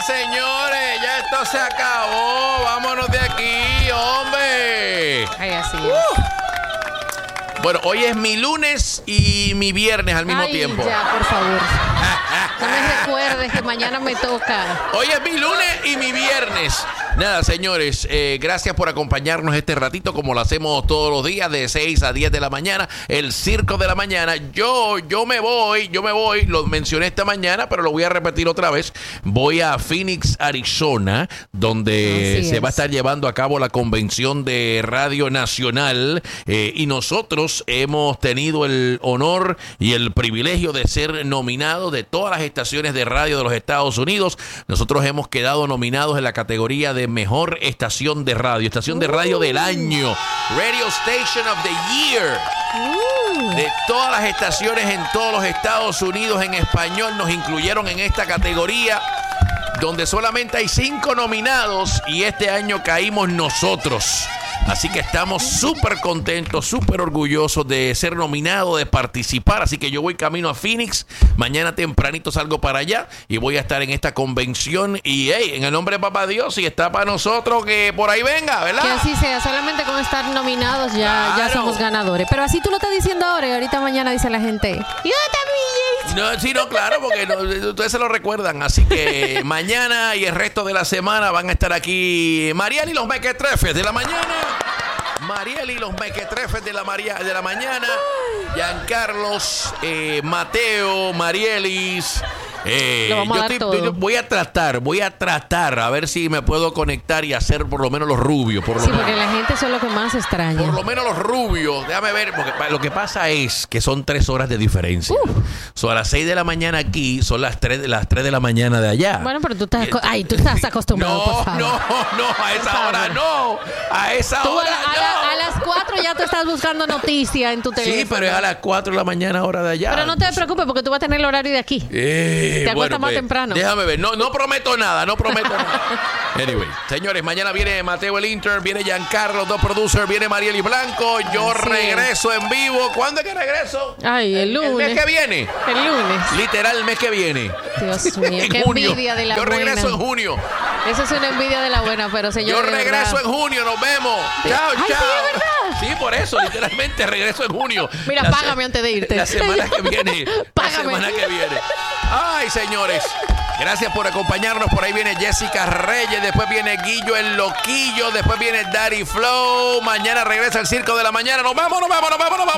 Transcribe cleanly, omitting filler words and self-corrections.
señores, ya esto se acabó. Vámonos de aquí, hombre. Ay, así es. Bueno, hoy es mi lunes y mi viernes al mismo tiempo. Ya, por favor. No me recuerdes que mañana me toca. Hoy es mi lunes y mi viernes. Nada, señores, gracias por acompañarnos este ratito como lo hacemos todos los días de 6 a 10 de la mañana, el Circo de la Mañana. Yo me voy, lo mencioné esta mañana, pero lo voy a repetir otra vez. Voy a Phoenix, Arizona, donde se va a estar llevando a cabo la convención de Radio Nacional y nosotros hemos tenido el honor y el privilegio de ser nominados de todas las estaciones de radio de los Estados Unidos. Nosotros hemos quedado nominados en la categoría de mejor estación de radio del año, Radio Station of the Year. De todas las estaciones en todos los Estados Unidos en español nos incluyeron en esta categoría, donde solamente hay 5 nominados y este año caímos nosotros. Así que estamos súper contentos, súper orgullosos de ser nominados, de participar. Así que yo voy camino a Phoenix. Mañana tempranito salgo para allá y voy a estar en esta convención. Y en el nombre de Papá Dios, si está para nosotros, que por ahí venga, ¿verdad? Que así sea, solamente con estar nominados ya somos ganadores. Pero así tú lo estás diciendo ahora y ahorita mañana dice la gente, yo también. No, sí, no, claro, porque ustedes se lo recuerdan. Así que mañana y el resto de la semana van a estar aquí Mariel y los Mequetrefes de la mañana. Mariel y los Mequetrefes de la mañana. Giancarlos, Mateo, Marielis. Yo voy a tratar a ver si me puedo conectar y hacer por lo menos los rubios. Porque la gente eso es lo que más extraña. Por lo menos los rubios. Déjame ver, porque lo que pasa es que son 3 horas de diferencia. A las 6 de la mañana aquí son las 3 de la mañana de allá. Bueno, pero tú estás acostumbrado, por favor. No, a esa hora no. A esa hora no. A las 4 ya tú estás buscando noticias en tu teléfono. Sí, pero es a las 4 de la mañana hora de allá. Pero no te preocupes porque tú vas a tener el horario de aquí. Te acuestas más temprano. Déjame ver. No prometo nada. Anyway, señores, mañana viene Mateo el Intern, viene Giancarlo, 2 producers, viene Mariel y Blanco. Yo regreso en vivo. ¿Cuándo es que regreso? Ay, el lunes. El mes que viene. El lunes. Literal, el mes que viene. Dios mío, qué junio. envidia de la Yo buena. regreso en junio. Eso es una envidia de la buena, pero señor. Yo regreso en junio, nos vemos. Chao. Sí, es verdad. Sí, por eso, literalmente regreso en junio. Mira, págame antes de irte. La semana que viene. Págame. La semana que viene. Ay, señores. Gracias por acompañarnos. Por ahí viene Jessica Reyes. Después viene Guillo el Loquillo. Después viene Daddy Flow. Mañana regresa el Circo de la Mañana. Nos vamos.